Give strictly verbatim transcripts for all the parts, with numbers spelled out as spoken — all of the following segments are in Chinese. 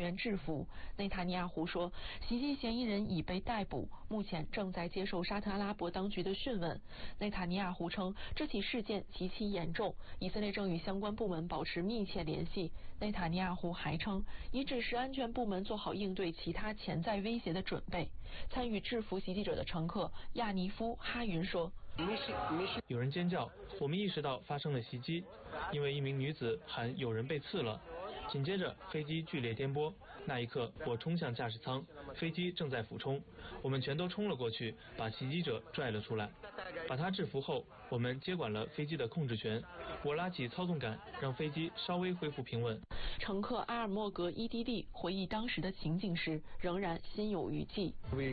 员制服。内塔尼亚胡说，袭击嫌疑人已被逮捕，目前正在接受沙特阿拉伯当局的讯问。内塔尼亚胡称，这起事件极其严重，以色列正与相关部门保持密切联系。内塔尼亚胡还称，已指示安全部门做好应对其他潜在威胁的准备。参与制服袭击者的乘客亚尼夫哈云说， 有人尖叫，我们意识到发生了袭击，因为一名女子喊有人被刺了。紧接着飞机剧烈颠簸，那一刻我冲向驾驶舱，飞机正在俯冲，我们全都冲了过去，把袭击者拽了出来。把他制服后，我们接管了飞机的控制权，我拉起操纵杆，让飞机稍微恢复平稳。 乘客阿尔莫格伊迪利回忆当时的情景时，仍然心有余悸。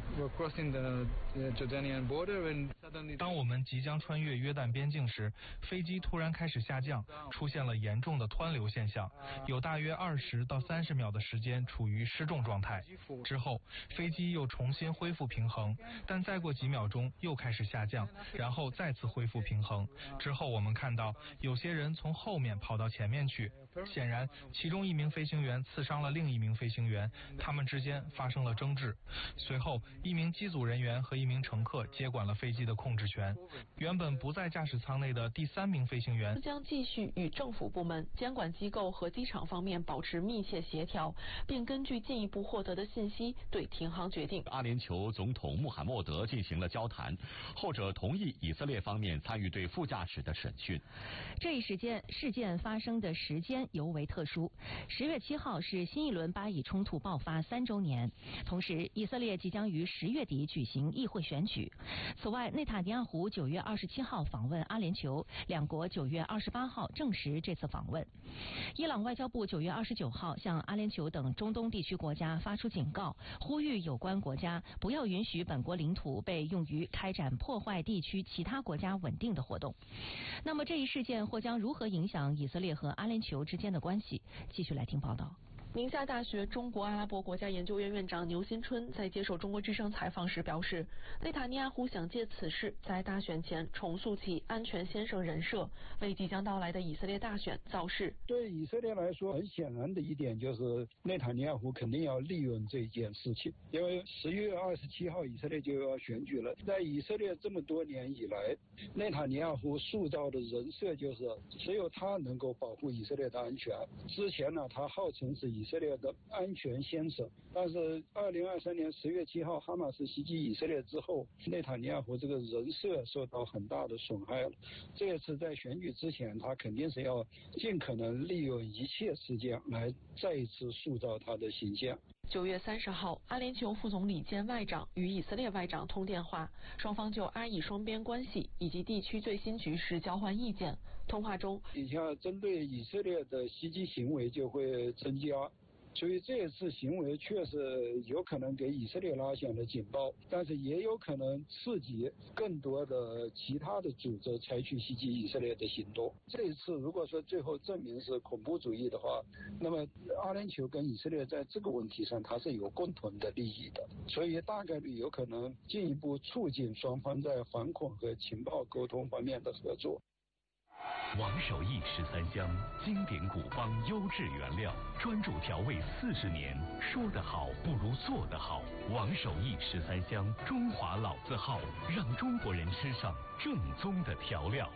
当我们即将穿越约旦边境时，飞机突然开始下降，出现了严重的湍流现象，有大约二十到三十秒的时间处于失重状态。之后，飞机又重新恢复平衡，但再过几秒钟又开始下降，然后再次恢复平衡。之后我们看到有些人从后面跑到前面去，显然其中一名飞行员刺伤了另一名飞行员，他们之间发生了争执。随后，一名机组人员和一名乘客接管了飞机的控制权。原本不在驾驶舱内的第三名飞行员将继续与政府部门、监管机构和机场方面保持密切协调，并根据进一步获得的信息对停航决定。 阿联酋总统穆罕默德进行了交谈，后者同意以色列方面参与对副驾驶的审讯。 这一事件事件发生的时间尤为特殊，十月七号是新一轮巴以冲突爆发三周年，同时以色列即将于十月底举行议会选举。此外，内塔尼亚胡九月二十七号访问阿联酋，两国九月二十八号证实这次访问。伊朗外交部九月二十九号向阿联酋等中东地区国家发出警告，呼吁有关国家不要允许本国领土被用于开展破坏地区其他国家稳定的活动。那么这一事件或将如何影响以色列和阿联酋之间的关系？继续来听报道。 宁夏大学中国阿拉伯国家研究院院长牛新春在接受中国之声采访时表示，内塔尼亚胡想借此事在大选前重塑其安全先生人设，为即将到来的以色列大选造势。 对以色列来说，很显然的一点就是内塔尼亚胡肯定要利用这件事情，因为十一月二十七号以色列就要选举了。在以色列这么多年以来，内塔尼亚胡塑造的人设就是只有他能够保护以色列的安全。之前呢，他号称是以色列的安全先生，但是二零二三年十月七号哈马斯袭击以色列之后，内塔尼亚胡这个人设受到很大的损害了。这一次在选举之前，他肯定是要尽可能利用一切事件来再一次塑造他的形象。 九月三十号，阿联酋副总理兼外长与以色列外长通电话，双方就阿以双边关系以及地区最新局势交换意见。通话中， 底下针对以色列的袭击行为就会增加。所以这一次行为确实有可能给以色列拉响了警报，但是也有可能刺激更多的其他的组织采取袭击以色列的行动。这一次如果说最后证明是恐怖主义的话，那么阿联酋跟以色列在这个问题上它是有共同的利益的，所以大概率有可能进一步促进双方在反恐和情报沟通方面的合作。 王守义十三香，经典古方，优质原料，专注调味四十年。说得好不如做得好。王守义十三香，中华老字号，让中国人吃上正宗的调料。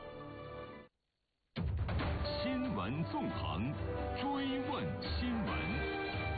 新闻纵横，追问新闻。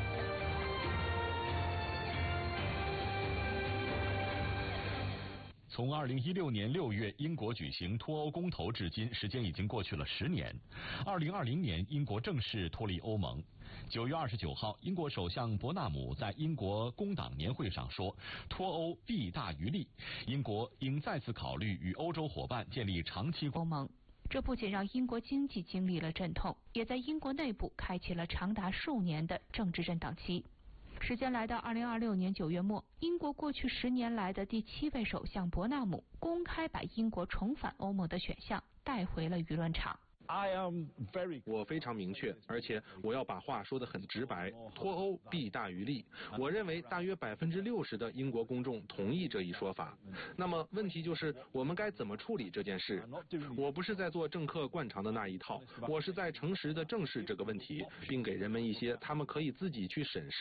从二零一六年六月英国举行脱欧公投至今，时间已经过去了十年。二零二零年，英国正式脱离欧盟。九月二十九号，英国首相伯纳姆在英国工党年会上说，脱欧弊大于利，英国应再次考虑与欧洲伙伴建立长期欧盟。这不仅让英国经济经历了阵痛，也在英国内部开启了长达数年的政治震荡期。时间来到二零二六年九月末，英国过去十年来的第七位首相伯纳姆公开把英国重返欧盟的选项带回了舆论场。 我非常明确，而且我要把话说得很直白，脱欧弊大于利。我认为大约百分之六十的英国公众同意这一说法。那么问题就是我们该怎么处理这件事？我不是在做政客惯常的那一套，我是在诚实地正视这个问题，并给人们一些他们可以自己去审视